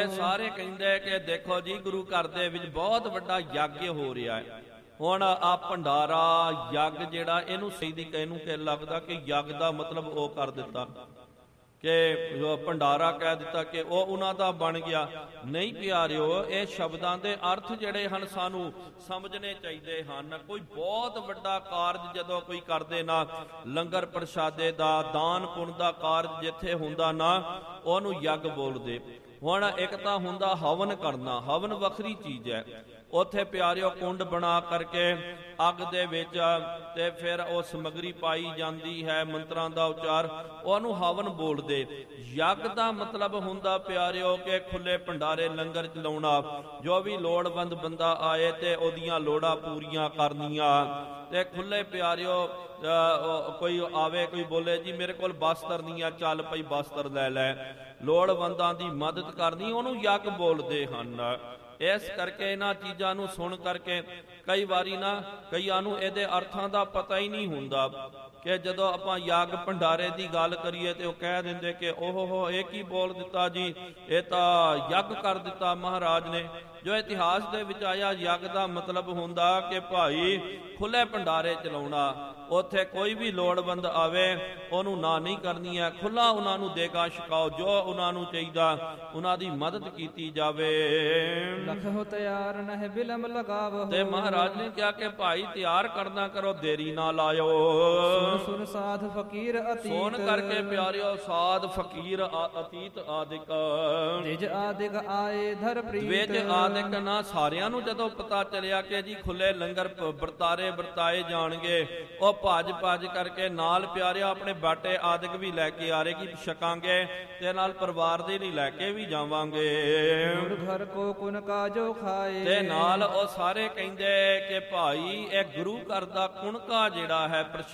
ਸਾਰੇ ਕਹਿੰਦੇ ਕਿ ਦੇਖੋ ਜੀ ਗੁਰੂ ਘਰ ਦੇ ਵਿੱਚ ਬਹੁਤ ਵੱਡਾ ਯੱਗ ਹੋ ਰਿਹਾ ਹੈ। ਹੁਣ ਆ ਭੰਡਾਰਾ ਯੱਗ ਜਿਹੜਾ ਇਹਨੂੰ ਸਹੀ ਇਹਨੂੰ ਕਿ ਲੱਗਦਾ ਕਿ ਯੱਗ ਦਾ ਮਤਲਬ ਉਹ ਕਰ ਦਿੱਤਾ ਕਿ ਭੰਡਾਰਾ ਕਹਿ ਦਿੱਤਾ ਕਿ ਉਹ ਉਹਨਾਂ ਦਾ ਬਣ ਗਿਆ। ਨਹੀਂ ਪਿਆਰਿਓ, ਇਹ ਸ਼ਬਦਾਂ ਦੇ ਅਰਥ ਜਿਹੜੇ ਹਨ ਸਾਨੂੰ ਸਮਝਣੇ ਚਾਹੀਦੇ ਹਨ। ਕੋਈ ਬਹੁਤ ਵੱਡਾ ਕਾਰਜ ਜਦੋਂ ਕੋਈ ਕਰਦੇ ਨਾ, ਲੰਗਰ ਪ੍ਰਸ਼ਾਦੇ ਦਾ ਦਾਨ ਪੁੰਨ ਦਾ ਕਾਰਜ ਜਿੱਥੇ ਹੁੰਦਾ ਨਾ, ਉਹਨੂੰ ਯੱਗ ਬੋਲਦੇ। ਹੁਣ ਇੱਕ ਤਾਂ ਹੁੰਦਾ ਹਵਨ ਕਰਨਾ, ਹਵਨ ਵੱਖਰੀ ਚੀਜ਼ ਹੈ। ਉੱਥੇ ਪਿਆਰਿਓ ਕੁੰਡ ਬਣਾ ਕਰਕੇ ਅੱਗ ਦੇ ਵਿੱਚ ਤੇ ਫਿਰ ਉਹ ਸਮੱਗਰੀ ਪਾਈ ਜਾਂਦੀ ਹੈ, ਮੰਤਰਾਂ ਦਾ ਉਚਾਰ, ਉਹਨੂੰ ਹਵਨ ਬੋਲਦੇ। ਯੱਗ ਦਾ ਮਤਲਬ ਹੁੰਦਾ ਪਿਆਰਿਓ ਕਿ ਖੁੱਲੇ ਭੰਡਾਰੇ ਲੰਗਰ ਚਲਾਉਣਾ, ਜੋ ਵੀ ਲੋੜਵੰਦ ਬੰਦਾ ਆਏ ਤੇ ਉਹਦੀਆਂ ਲੋੜਾਂ ਪੂਰੀਆਂ ਕਰਨੀਆਂ। ਤੇ ਖੁੱਲੇ ਪਿਆਰਿਓ ਕੋਈ ਆਵੇ ਕੋਈ ਬੋਲੇ ਜੀ ਮੇਰੇ ਕੋਲ ਬਸਤਰ ਨਹੀਂ ਆ, ਚੱਲ ਪਈ ਬਸਤਰ ਲੈ ਲੈ, ਲੋੜਵੰਦਾਂ ਦੀ ਮਦਦ ਕਰਨੀ, ਉਹਨੂੰ ਯੱਗ ਬੋਲਦੇ ਹਨ। ਇਸ ਕਰਕੇ ਇਹਨਾਂ ਚੀਜ਼ਾਂ ਨੂੰ ਸੁਣ ਕਰਕੇ ਕਈ ਵਾਰੀ ਨਾ ਕਈਆਂ ਨੂੰ ਇਹਦੇ ਅਰਥਾਂ ਦਾ ਪਤਾ ਹੀ ਨਹੀਂ ਹੁੰਦਾ ਕਿ ਜਦੋਂ ਆਪਾਂ ਯੱਗ ਭੰਡਾਰੇ ਦੀ ਗੱਲ ਕਰੀਏ ਤੇ ਉਹ ਕਹਿ ਦਿੰਦੇ ਕਿ ਓਹੋ ਇਹ ਕੀ ਬੋਲ ਦਿੱਤਾ ਜੀ, ਇਹ ਤਾਂ ਯੱਗ ਕਰ ਦਿੱਤਾ ਮਹਾਰਾਜ ਨੇ। ਜੋ ਇਤਿਹਾਸ ਦੇ ਵਿੱਚ ਆਇਆ, ਯੱਗ ਦਾ ਮਤਲਬ ਹੁੰਦਾ ਕਿ ਭਾਈ ਖੁੱਲੇ ਭੰਡਾਰੇ ਚਲਾਉਣਾ, ਉੱਥੇ ਕੋਈ ਵੀ ਲੋੜਵੰਦ ਆਵੇ ਉਹਨੂੰ ਨਾ ਨਹੀਂ ਕਰਨੀ ਹੈ, ਖੁੱਲਾ ਉਹਨਾਂ ਨੂੰ ਦੇਗਾ ਛਕਾਓ, ਜੋ ਉਹਨਾਂ ਨੂੰ ਚਾਹੀਦਾ ਉਹਨਾਂ ਦੀ ਮਦਦ ਕੀਤੀ ਜਾਵੇ। ਲਖੋ ਤਿਆਰ ਨਹਿ ਬਿਲਮ ਲਗਾਵੋ, ਤੇ ਮਹਾਰਾਜ ਨੇ ਕਿਹਾ ਕਿ ਭਾਈ ਤਿਆਰ ਕਰਨਾ ਕਰੋ, ਦੇਰੀ ਨਾ ਲਾਇਓ। ਸੁਨ ਸੁਨ ਸਾਧ ਫਕੀਰ ਅਤੀਤ, ਸੁਣ ਕਰਕੇ ਪਿਆਰਿਓ ਸਾਧ ਫਕੀਰ ਅਤੀਤ ਆਦਿਕ, ਨਿਜ ਆਦਿਕ ਆਏ ਧਰ ਪ੍ਰੀਤ, ਵੇਜ ਆਦਿਕ ਨਾ ਸਾਰਿਆਂ ਨੂੰ ਜਦੋਂ ਪਤਾ ਚੱਲਿਆ ਕਿ ਜੀ ਖੁੱਲੇ ਲੰਗਰ ਵਰਤਾਏ ਜਾਣਗੇ, ਉਹ ਭੱਜ ਭੱਜ ਕਰਕੇ ਨਾਲ ਪਿਆਰਿਓ ਆਪਣੇ ਬਾਟੇ ਆਦਿਕ ਵੀ ਲੈ ਕੇ ਆ ਰਹੇ ਕਿ ਛਕਾਂਗੇ ਤੇ ਨਾਲ ਪਰਿਵਾਰ ਦੇ ਲਈ ਲੈ ਕੇ ਵੀ ਜਾਵਾਂਗੇ। ਘਰ ਕੋ ਕੁਨ ਕਾਜੋ ਖਾਏ, ਤੇ ਨਾਲ ਉਹ ਸਾਰੇ ਕਹਿੰਦੇ ਕਿ ਭਾਈ ਇਹ ਗੁਰੂ ਘਰ ਦਾ ਕੁਣਕਾ ਜਿਹੜਾ ਹੈ